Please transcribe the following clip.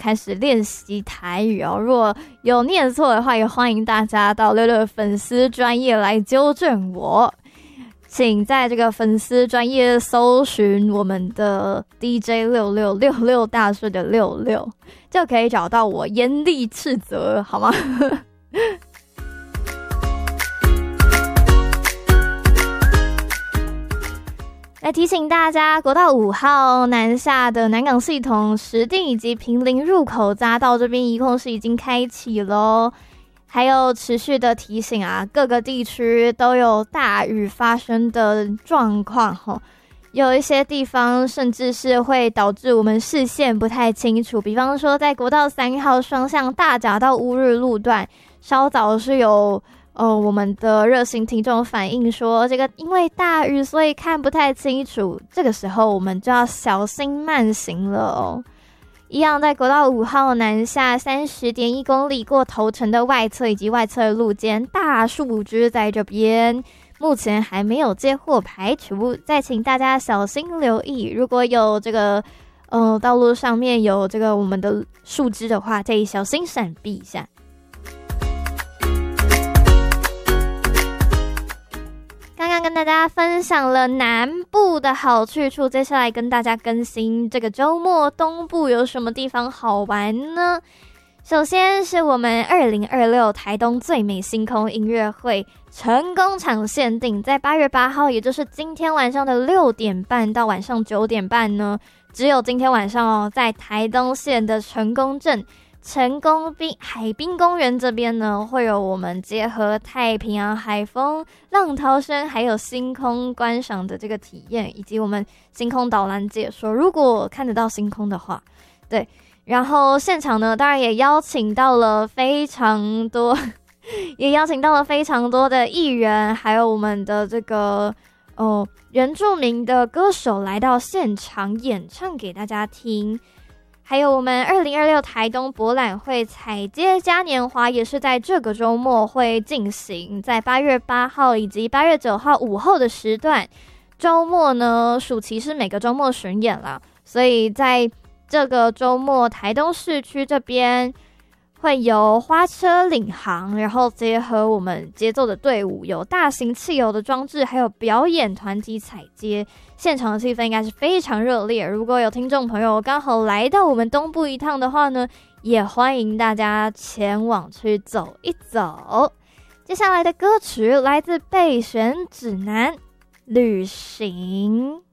开始练习台语哦。如果有念错的话，也欢迎大家到66的粉丝专页来纠正我。请在这个粉丝专页搜寻我们的 DJ6666大顺的66，就可以找到我，严厉斥责好吗？来提醒大家，国道5号南下的南港系统石碇以及坪林入口匝道这边一控是已经开启咯，还有持续的提醒啊，各个地区都有大雨发生的状况齁，有一些地方甚至是会导致我们视线不太清楚，比方说在国道3号双向大甲到乌日路段，稍早是有我们的热心听众反映说，这个因为大雨所以看不太清楚，这个时候我们就要小心慢行了哦。一样在国道5号南下 30.1 公里过头城的外侧以及外侧路肩大树枝在这边，目前还没有接获排除，再请大家小心留意，如果有这个道路上面有这个我们的树枝的话，可以小心闪避一下。刚刚跟大家分享了南部的好去处，接下来跟大家更新这个周末东部有什么地方好玩呢？首先是我们2026台东最美星空音乐会成功场限定，在8月8号，也就是今天晚上的6点半到晚上9点半呢，只有今天晚上哦，在台东县的成功镇成功海滨公园这边呢，会有我们结合太平洋海风、浪涛声还有星空观赏的这个体验，以及我们星空导览解说，如果看得到星空的话，对。然后现场呢，当然也邀请到了非常多的艺人，还有我们的这个原住民的歌手来到现场演唱给大家听。还有我们2026台东博览会踩街嘉年华也是在这个周末会进行，在8月8号以及8月9号午后的时段。周末呢，暑期是每个周末巡演啦，所以在这个周末台东市区这边会由花车领航，然后结合我们节奏的队伍，有大型汽油的装置，还有表演团体踩街，现场的气氛应该是非常热烈。如果有听众朋友刚好来到我们东部一趟的话呢，也欢迎大家前往去走一走。接下来的歌曲来自备选指南旅行。